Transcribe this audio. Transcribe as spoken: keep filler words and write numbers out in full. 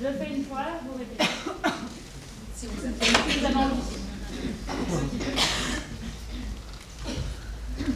Je le fais une fois, vous répétez. Si vous avez envie.